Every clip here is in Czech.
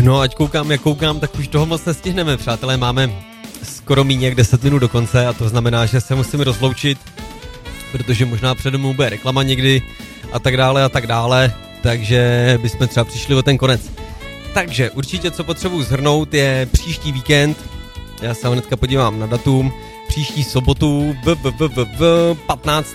No ať koukám, jak koukám, tak už toho moc nestihneme, přátelé, máme skoro míň jak 10 minut do konce a to znamená, že se musíme rozloučit, protože možná přede mnou bude reklama někdy a tak dále, takže bychom třeba přišli o ten konec. Takže určitě, co potřebuji shrnout, je příští víkend, já se hnedka podívám na datum, příští sobotu 15.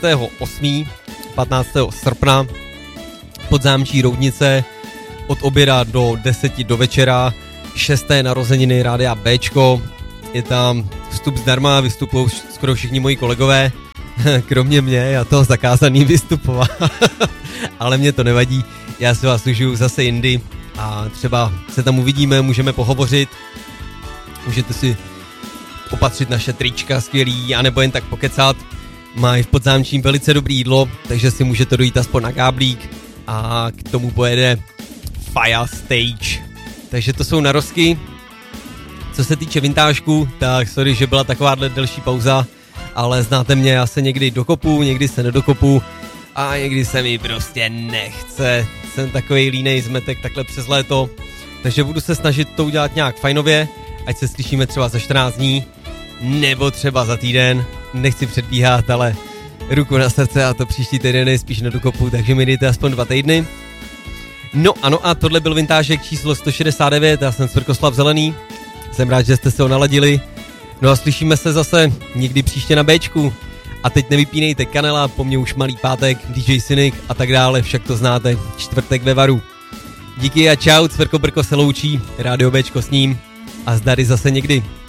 srpna Podzámčí Roudnice od oběda do 10 do večera, 6. narozeniny Rádia Bčko, je tam vstup zdarma, vystupují skoro všichni moji kolegové, kromě mě, já toho zakázaný vystupovat, ale mě to nevadí, já si vás užiju zase jindy a třeba se tam uvidíme, můžeme pohovořit, můžete si opatřit naše trička skvělý, anebo jen tak pokecat, mají v Podzámčím velice dobrý jídlo, takže si můžete dojít aspoň na káblík a k tomu pojede Fire Stage. Takže to jsou narozky. Co se týče vintážku, tak sorry, že byla takováhle delší pauza, ale znáte mě, já se někdy dokopu, někdy se nedokopu a někdy se mi prostě nechce. Jsem takovej línej zmetek takhle přes léto, takže budu se snažit to udělat nějak fajnově, ať se slyšíme třeba za 14 dní, nebo třeba za týden, nechci předbíhat, ale ruku na srdce a to příští týden je spíš na dokopu, takže mi dejte aspoň 2 týdny. No ano a tohle byl vintážek číslo 169, já jsem Cvrkoslav Zelený, jsem rád, že jste se ho naladili, no a slyšíme se zase někdy příště na Bčku a teď nevypínejte kanela, po mně už Malý pátek, DJ Cynik a tak dále, však to znáte, čtvrtek ve Varu. Díky a čau, Cvrko Brko se loučí, Rádio Bčko s ním a zdary zase někdy.